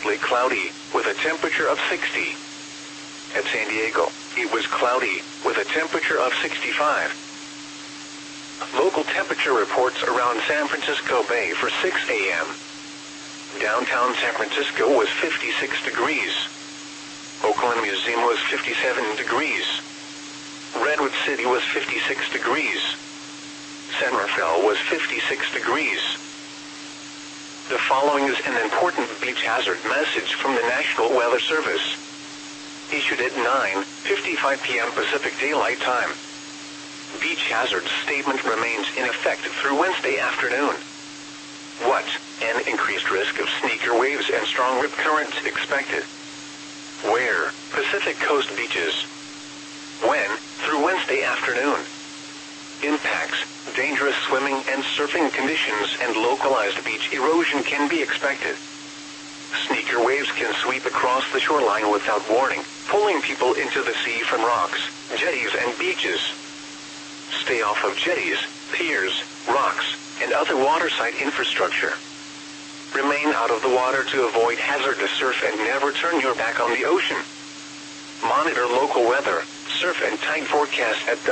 partly cloudy, with a temperature of 60. At San Diego, it was cloudy, with a temperature of 65. Local temperature reports around San Francisco Bay for 6 a.m. Downtown San Francisco was 56 degrees. Oakland Museum was 57 degrees. Redwood City was 56 degrees. San Rafael was 56 degrees. The following is an important beach hazard message from the National Weather Service. Issued at 9:55 p.m. Pacific Daylight Time. Beach hazard statement remains in effect through Wednesday afternoon. What? An increased risk of sneaker waves and strong rip currents expected. Where? Pacific Coast beaches. When? Through Wednesday afternoon. Impacts, dangerous swimming and surfing conditions and localized beach erosion can be expected. Sneaker waves can sweep across the shoreline without warning, pulling people into the sea from rocks, jetties and beaches. Stay off of jetties, piers, rocks, and other waterside infrastructure. Remain out of the water to avoid hazardous surf and never turn your back on the ocean. Monitor local weather, surf and tide forecast at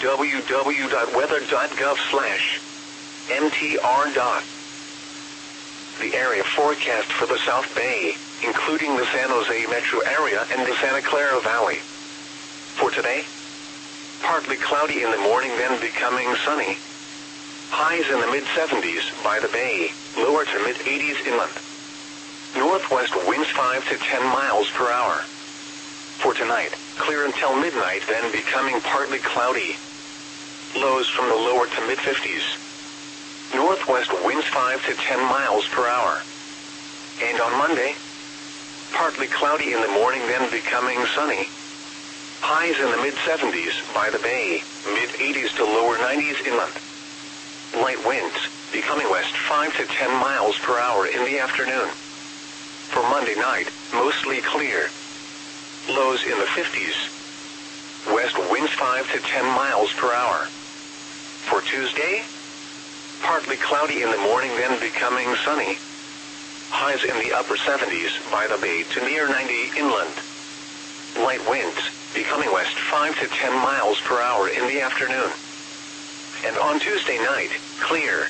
www.weather.gov/mtr. The area forecast for the South Bay, including the San Jose metro area and the Santa Clara Valley. For today, partly cloudy in the morning, then becoming sunny. Highs in the mid-70s by the bay, lower to mid-80s inland. Northwest winds 5 to 10 miles per hour. For tonight, clear until midnight, then becoming partly cloudy. Lows from the lower to mid-50s. Northwest winds 5 to 10 miles per hour. And on Monday, partly cloudy in the morning, then becoming sunny. Highs in the mid-70s by the bay, mid-80s to lower 90s inland. Light winds, becoming west 5 to 10 miles per hour in the afternoon. For Monday night, mostly clear. Lows in the 50s. West winds 5 to 10 miles per hour. For Tuesday, partly cloudy in the morning, then becoming sunny. Highs in the upper 70s by the bay to near 90 inland. Light winds, becoming west 5 to 10 miles per hour in the afternoon. And on Tuesday night, clear.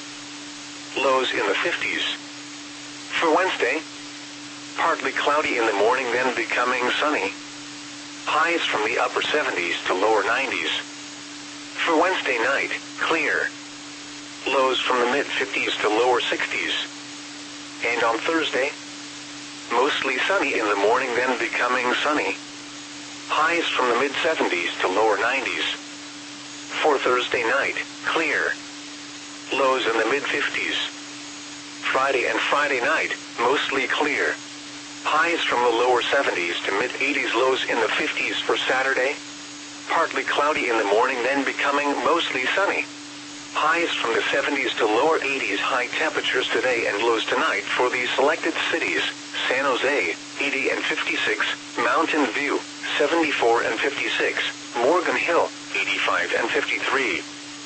Lows in the 50s. For Wednesday, partly cloudy in the morning, then becoming sunny. Highs from the upper 70s to lower 90s. For Wednesday night, clear. Lows from the mid-50s to lower 60s. And on Thursday, mostly sunny in the morning, then becoming sunny. Highs from the mid-70s to lower 90s. For Thursday night, clear. Lows in the mid-50s. Friday and Friday night, mostly clear. Highs from the lower 70s to mid-80s, lows in the 50s for Saturday. Partly cloudy in the morning, then becoming mostly sunny. Highs from the 70s to lower 80s, high temperatures today and lows tonight for these selected cities: San Jose, 80 and 56, Mountain View, 74 and 56, Morgan Hill, 85 and 53.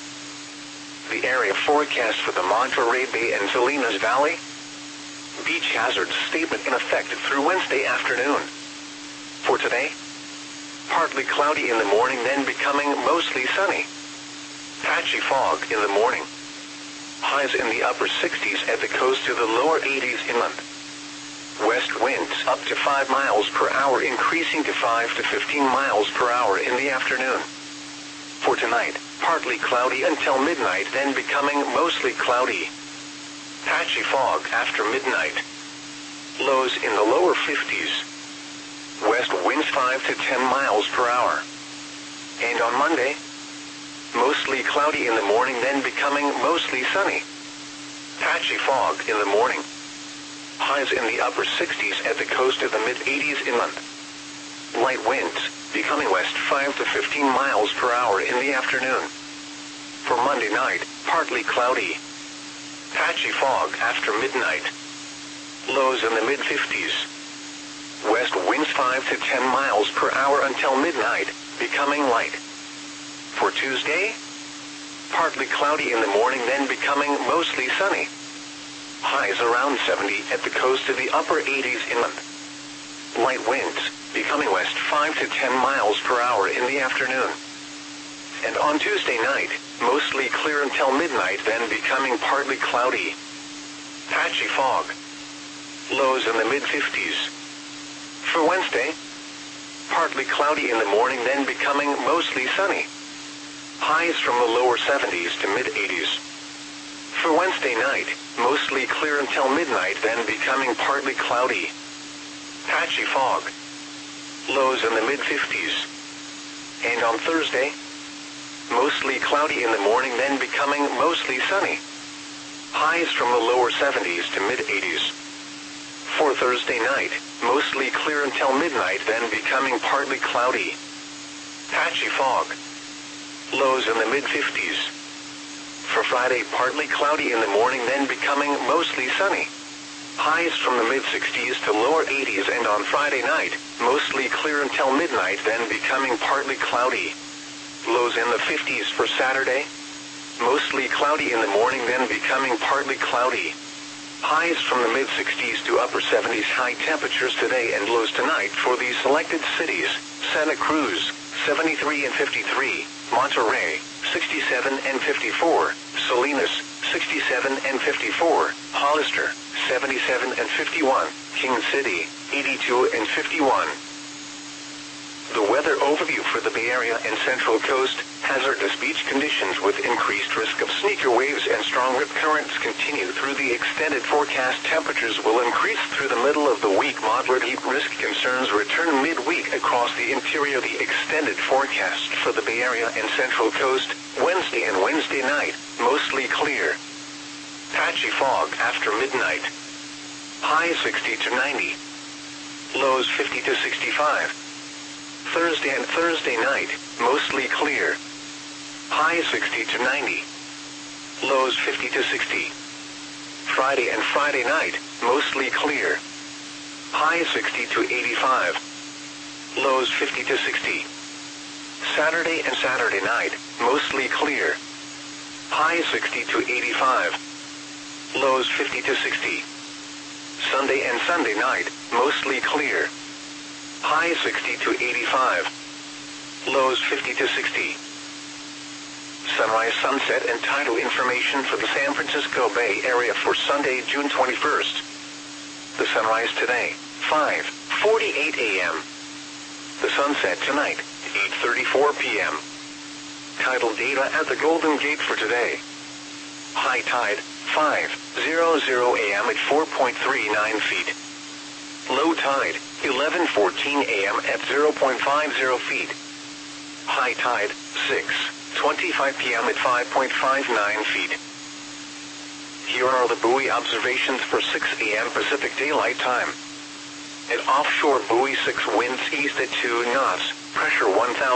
The area forecast for the Monterey Bay and Salinas Valley. Beach hazard statement in effect through Wednesday afternoon. For today, partly cloudy in the morning, then becoming mostly sunny. Patchy fog in the morning. Highs in the upper 60s at the coast to the lower 80s inland. West winds up to 5 miles per hour, increasing to 5 to 15 miles per hour in the afternoon. For tonight, partly cloudy until midnight, then becoming mostly cloudy. Patchy fog after midnight. Lows in the lower 50s. West winds 5 to 10 miles per hour. And on Monday, mostly cloudy in the morning, then becoming mostly sunny. Patchy fog in the morning. Highs in the upper 60s at the coast to the mid-80s inland. Light winds, becoming west 5 to 15 miles per hour in the afternoon. For Monday night, partly cloudy. Patchy fog after midnight. Lows in the mid-50s. West winds 5 to 10 miles per hour until midnight, becoming light. For Tuesday, partly cloudy in the morning, then becoming mostly sunny. highs around 70 at the coast to the upper 80s inland. Light winds, becoming west 5 to 10 miles per hour in the afternoon. And on Tuesday night, mostly clear until midnight, then becoming partly cloudy. Patchy fog. Lows in the mid-50s. For Wednesday, partly cloudy in the morning, then becoming mostly sunny. Highs from the lower 70s to mid-80s. For Wednesday night, mostly clear until midnight, then becoming partly cloudy. Patchy fog. Lows in the mid-50s. And on Thursday, mostly cloudy in the morning, then becoming mostly sunny. Highs from the lower 70s to mid-80s. For Thursday night, mostly clear until midnight, then becoming partly cloudy. Patchy fog. Lows in the mid-50s. For Friday, partly cloudy in the morning, then becoming mostly sunny. Highs from the mid-60s to lower 80s, and on Friday night, mostly clear until midnight, then becoming partly cloudy. Lows in the 50s for Saturday. Mostly cloudy in the morning, then becoming partly cloudy. Highs from the mid-60s to upper 70s. High temperatures today and lows tonight for these selected cities: Santa Cruz, 73 and 53, Monterrey, 67 and 54, Salinas, 67 and 54, Hollister, 77 and 51, King City, 82 and 51. The weather overview for the Bay Area and Central Coast: hazardous beach conditions with increased risk of sneaker waves and strong rip currents continue through the extended forecast. Temperatures will increase through the middle of the week. Moderate heat risk concerns return midweek across the interior. The extended forecast for the Bay Area and Central Coast: Wednesday and Wednesday night, mostly clear. Patchy fog after midnight. High 60 to 90. Lows 50 to 65. Thursday and Thursday night, mostly clear. High 60 to 90. Lows 50 to 60. Friday and Friday night, mostly clear. High 60 to 85. Lows 50 to 60. Saturday and Saturday night, mostly clear. High 60 to 85. Lows 50 to 60. Sunday and Sunday night, mostly clear. High 60 to 85. Lows 50 to 60. Sunrise, sunset, and tidal information for the San Francisco Bay Area for Sunday, June 21st. The sunrise today, 5:48 a.m. The sunset tonight, 8:34 p.m. Tidal data at the Golden Gate for today. High tide, 5:00 a.m. at 4.39 feet. Low tide, 11:14 a.m. at 0.50 feet. High tide, 6:25 p.m. at 5.59 feet. Here are the buoy observations for 6 a.m. Pacific Daylight Time. At offshore buoy 6, winds east at 2 knots, pressure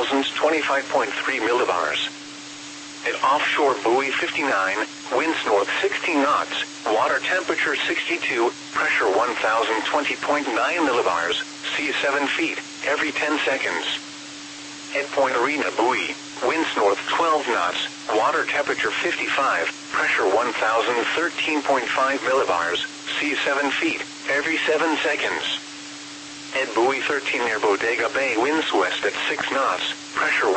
1,025.3 millibars. At offshore buoy 59, winds north 16 knots, water temperature 62, pressure 1,020.9 millibars, sea 7 feet, every 10 seconds. At Point Arena buoy, winds north 12 knots, water temperaure 55, pressure 1,013.5 millibars, sea 7 feet, every 7 seconds. At buoy 13 near Bodega Bay, winds west at 6 knots, pressure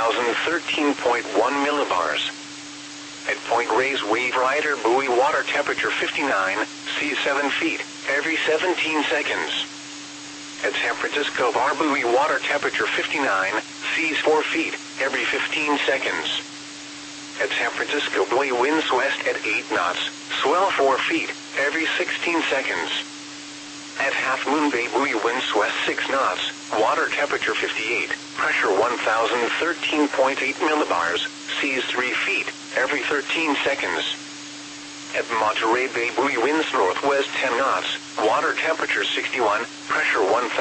1,013.1 millibars. At Point Reyes Wave Rider buoy, water temperature 59, sea 7 feet, every 17 seconds. At San Francisco Bar buoy, water temperature 59, seas 4 feet, every 15 seconds. At San Francisco buoy, winds west at 8 knots, swell 4 feet, every 16 seconds. At Half Moon Bay buoy, winds west 6 knots, water temperature 58, pressure 1,013.8 millibars, seas 3 feet, every 13 seconds. At Monterey Bay buoy, winds northwest 10 knots, water temperature 61, pressure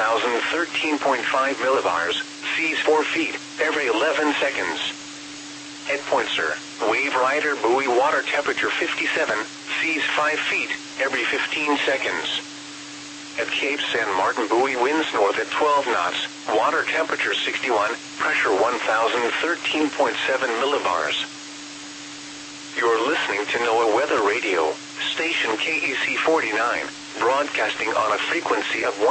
1,013.5 millibars, seas 4 feet, every 11 seconds. At Point Sur, Wave Rider buoy, water temperature 57, seas 5 feet, every 15 seconds. At Cape San Martin buoy, winds north at 12 knots, water temperature 61, pressure 1,013.7 millibars. You're listening to NOAA Weather Radio. station KEC 49, broadcasting on a frequency of